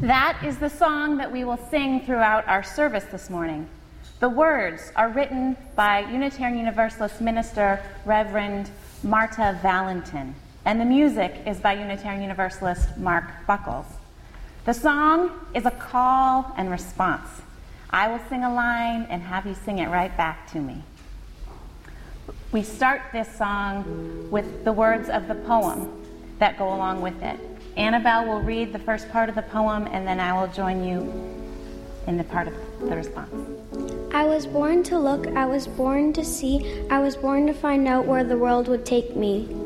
That is the song that we will sing throughout our service this morning. The words are written by Unitarian Universalist minister Reverend Marta Valentin, and the music is by Unitarian Universalist Mark Buckles. The song is a call and response. I will sing a line and have you sing it right back to me. We start this song with the words of the poem that go along with it. Annabelle will read the first part of the poem, and then I will join you in the part of the response. I was born to look, I was born to see, I was born to find out where the world would take me.